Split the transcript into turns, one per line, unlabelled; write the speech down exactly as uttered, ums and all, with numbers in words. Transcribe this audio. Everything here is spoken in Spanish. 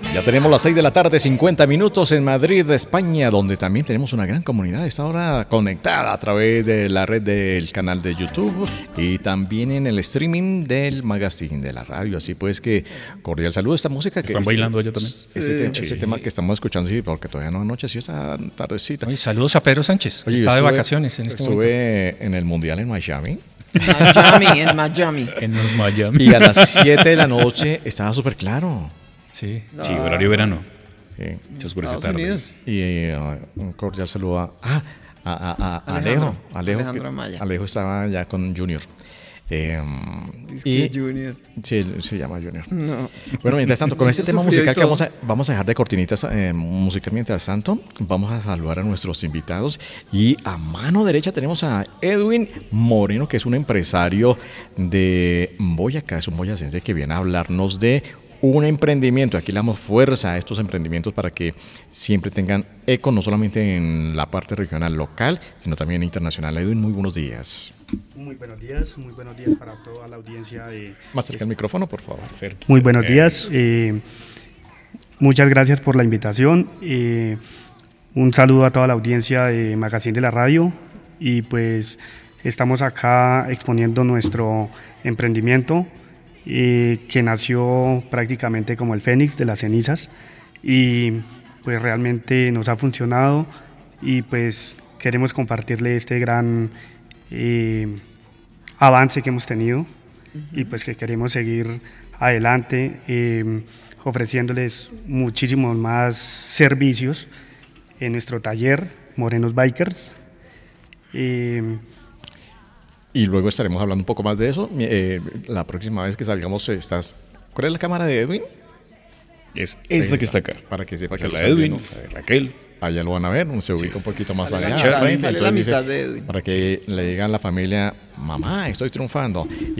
Ya tenemos las seis de la tarde, cincuenta minutos en Madrid, España, donde también tenemos una gran comunidad. Está ahora conectada a través de la red del canal de YouTube y también en el streaming del magazine de la radio. Así pues que cordial saludo a esta música. Que
¿Están
este,
bailando allá también?
Ese, sí, te, ese tema que estamos escuchando, sí, porque todavía no anocheció esta tardecita.
Oye, saludos a Pedro Sánchez, que
Oye,
está
estuve,
de vacaciones en este momento.
Estuve en el Mundial en Miami.
Miami, en Miami.
En Miami.
Y a las siete de la noche estaba súper claro.
Sí,
No.
sí, horario verano.
Sí.
Se oscureció
Estados
tarde.
Unidos.
Y uh, un cordial saludo a, ah, a, a, a, a
Alejandro.
Alejo. Alejo,
Alejandro
que-
Amaya.
Alejo estaba ya con Junior. Eh,
Es
y
que Junior.
sí, él se llama Junior.
No.
Bueno, mientras tanto, con este
Yo
tema
sufrí
musical
y
que
todo.
vamos a, vamos a dejar de cortinitas eh, musical, mientras tanto, vamos a saludar a nuestros invitados. Y a mano derecha tenemos a Edwin Moreno, que es un empresario de Boyacá, es un boyacense que viene a hablarnos de un emprendimiento. Aquí le damos fuerza a estos emprendimientos para que siempre tengan eco, no solamente en la parte regional local, sino también internacional. Edwin, muy buenos días.
Muy buenos días, muy buenos días para toda la audiencia. De,
Más cerca el micrófono, por favor.
muy buenos días, eh, muchas gracias por la invitación. eh, un saludo a toda la audiencia de Magazine de la Radio y pues estamos acá exponiendo nuestro emprendimiento eh, que nació prácticamente como el Fénix de las cenizas y pues realmente nos ha funcionado y pues queremos compartirle este gran eh, avance que hemos tenido y pues que queremos seguir adelante eh, ofreciéndoles muchísimos más servicios en nuestro taller Morenos Bikers. Eh,
Y luego estaremos hablando un poco más de eso. Mi- eh, la próxima vez que salgamos, eh, estás. ¿Cuál es la cámara de Edwin?
Es esta que está acá.
Para que sepa
Esa
que
es
lo
la
está
de Edwin,
viendo.
la de Raquel.
Allá lo van a ver, se ubica un poquito más
Sale
allá.
la
al
mitad,
frente,
sale la
entonces dice,
mitad de Edwin.
para que le digan a la familia, mamá, estoy triunfando.